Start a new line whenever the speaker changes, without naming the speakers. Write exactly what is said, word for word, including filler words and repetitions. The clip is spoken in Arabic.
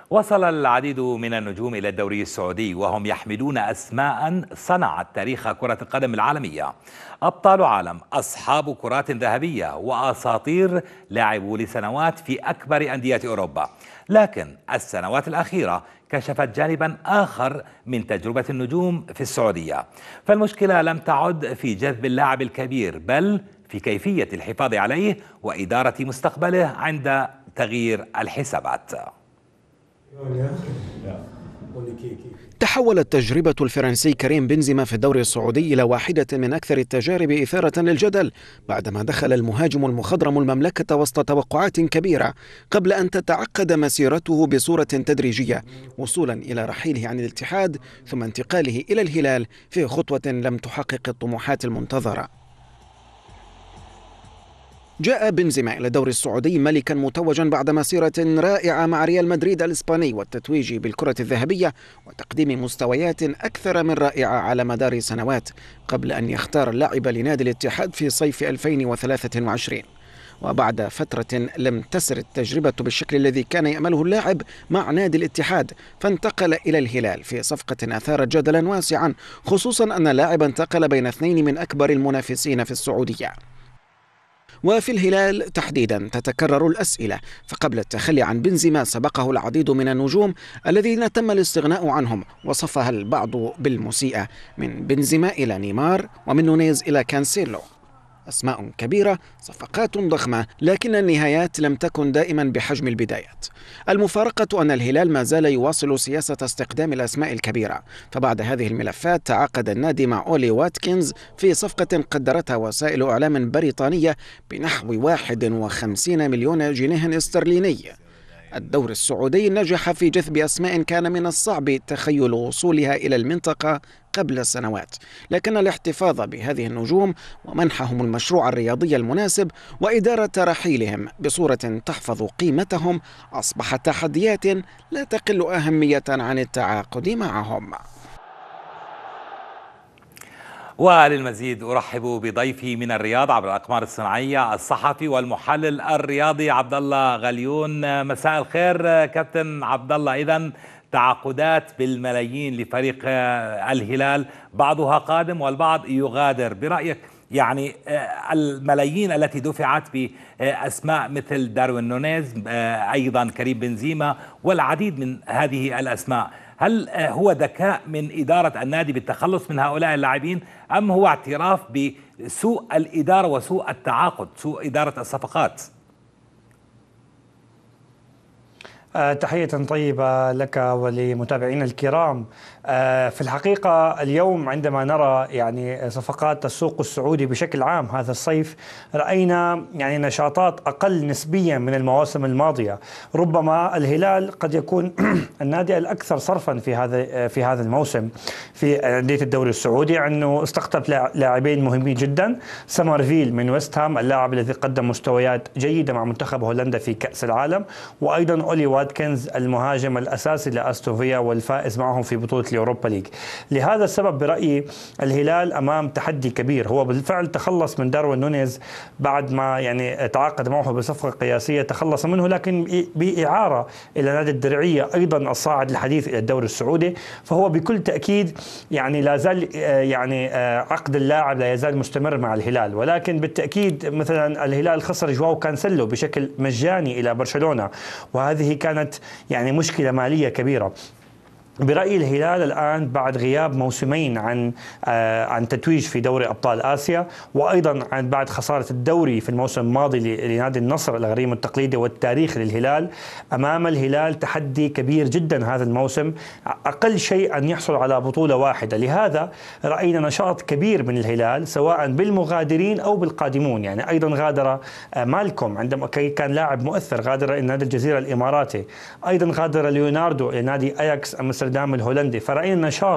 وصل العديد من النجوم إلى الدوري السعودي وهم يحملون أسماء صنعت تاريخ كرة القدم العالمية. أبطال عالم، أصحاب كرات ذهبية، وأساطير لعبوا لسنوات في أكبر أندية أوروبا. لكن السنوات الأخيرة كشفت جانبا آخر من تجربة النجوم في السعودية. فالمشكلة لم تعد في جذب اللاعب الكبير، بل في كيفية الحفاظ عليه وإدارة مستقبله عند تغيير الحسابات.
تحولت تجربة الفرنسي كريم بنزيما في الدوري السعودي إلى واحدة من أكثر التجارب إثارة للجدل بعدما دخل المهاجم المخضرم المملكة وسط توقعات كبيرة قبل أن تتعقد مسيرته بصورة تدريجية وصولا إلى رحيله عن الاتحاد ثم انتقاله إلى الهلال في خطوة لم تحقق الطموحات المنتظرة. جاء بنزيما إلى الدوري السعودي ملكا متوجا بعد مسيرة رائعة مع ريال مدريد الإسباني والتتويج بالكرة الذهبية وتقديم مستويات أكثر من رائعة على مدار سنوات قبل أن يختار اللعب لنادي الاتحاد في صيف ألفين وثلاثة وعشرين. وبعد فترة لم تسر التجربة بالشكل الذي كان يأمله اللاعب مع نادي الاتحاد، فانتقل إلى الهلال في صفقة أثارت جدلا واسعا، خصوصا أن اللاعب انتقل بين اثنين من أكبر المنافسين في السعودية. وفي الهلال تحديدا تتكرر الأسئلة، فقبل التخلي عن بنزيما سبقه العديد من النجوم الذين تم الاستغناء عنهم وصفها البعض بالمسيئة، من بنزيما إلى نيمار ومن نونيز إلى كانسيلو. أسماء كبيرة، صفقات ضخمة، لكن النهايات لم تكن دائما بحجم البدايات. المفارقة أن الهلال ما زال يواصل سياسة استقدام الأسماء الكبيرة، فبعد هذه الملفات تعاقد النادي مع أولي واتكنز في صفقة قدرتها وسائل إعلام بريطانية بنحو واحد وخمسين مليون جنيه استرليني. الدوري السعودي نجح في جذب أسماء كان من الصعب تخيل وصولها إلى المنطقة قبل سنوات، لكن الاحتفاظ بهذه النجوم ومنحهم المشروع الرياضي المناسب وإدارة رحيلهم بصورة تحفظ قيمتهم أصبحت تحديات لا تقل أهمية عن التعاقد معهم.
وللمزيد أرحب بضيفي من الرياض عبر الأقمار الصناعية الصحفي والمحلل الرياضي عبد الله غليون. مساء الخير كابتن عبد الله. إذن تعاقدات بالملايين لفريق الهلال، بعضها قادم والبعض يغادر. برأيك يعني الملايين التي دفعت بأسماء مثل داروين نونيز، أيضا كريم بنزيما والعديد من هذه الأسماء، هل هو ذكاء من إدارة النادي بالتخلص من هؤلاء اللاعبين، أم هو اعتراف بسوء الإدارة وسوء التعاقد، سوء إدارة الصفقات؟
تحية طيبة لك ولمتابعينا الكرام. في الحقيقة اليوم عندما نرى يعني صفقات السوق السعودي بشكل عام هذا الصيف، رأينا يعني نشاطات أقل نسبيا من المواسم الماضية. ربما الهلال قد يكون النادي الأكثر صرفا في هذا في هذا الموسم في أندية الدوري السعودي، أنه استقطب لاعبين مهمين جدا. سمرفيل من ويست هام، اللاعب الذي قدم مستويات جيدة مع منتخب هولندا في كأس العالم، وأيضا أولي واتكنز المهاجم الأساسي لأستوفيا والفائز معهم في بطولة اليوروبا ليج. لهذا السبب برأيي الهلال أمام تحدي كبير. هو بالفعل تخلص من داروين نونيز بعد ما يعني تعاقد معه بصفقة قياسية، تخلص منه لكن بإعارة إلى نادي الدرعية أيضا الصاعد الحديث إلى الدوري السعودي. فهو بكل تأكيد يعني لا زال يعني عقد اللاعب لا يزال مستمر مع الهلال، ولكن بالتأكيد مثلا الهلال خسر جواو كانسيلو بشكل مجاني إلى برشلونة، وهذه كانت يعني مشكلة مالية كبيرة. برأيي الهلال الآن بعد غياب موسمين عن آه عن تتويج في دوري أبطال آسيا، وأيضا عن بعد خسارة الدوري في الموسم الماضي لنادي النصر الغريم التقليدي والتاريخي للهلال، أمام الهلال تحدي كبير جدا هذا الموسم، أقل شيء أن يحصل على بطولة واحدة. لهذا رأينا نشاط كبير من الهلال سواء بالمغادرين أو بالقادمون. يعني أيضا غادر آه مالكوم عندما كان لاعب مؤثر، غادر إلى نادي الجزيرة الإماراتي. أيضا غادر ليوناردو إلى نادي أياكس أمستردام الهولندي. فرأينا نشاط